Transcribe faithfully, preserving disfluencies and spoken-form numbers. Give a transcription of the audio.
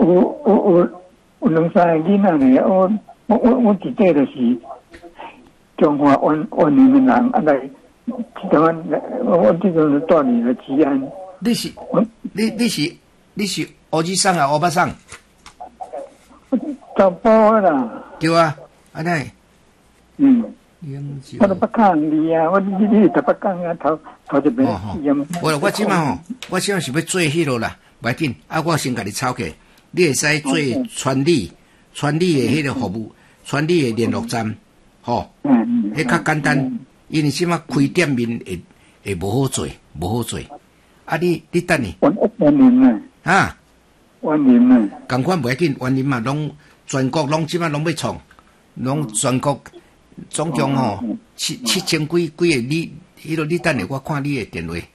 有有有有两三个囡仔呢，我我我我伫底就是中华湾湾里面人啊来，台湾我我这种是带你的吉安。 你是你你是你是欧吉桑啊，欧巴桑？ 找包啦。 对啊，安尼。 嗯。我都不讲你啊，我你你都不讲啊，头头一边。 我我即马吼，我即马是要做迄落啦，袂紧啊，我先甲你抄起。你会使做传理，传理的迄个服务，传理的联络站，吼，嗯，迄较简单，因为即马开店面会会无好做，无好做。啊，你你等你。 湾湾林啊。 啊。 湾林啊。 共款袂紧，湾林嘛，拢全国拢即马拢要创，拢全国。总共吼七七千几几个你，迄个你等下我看你的电话。